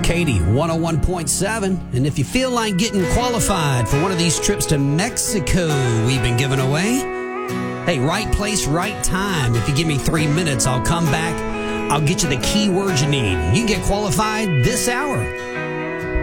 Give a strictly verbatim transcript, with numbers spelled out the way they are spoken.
Katie, one oh one point seven. And if you feel like getting qualified for one of these trips to Mexico we've been giving away, hey, right place, right time. If you give me three minutes, I'll come back. I'll get you the key words you need. You can get qualified this hour.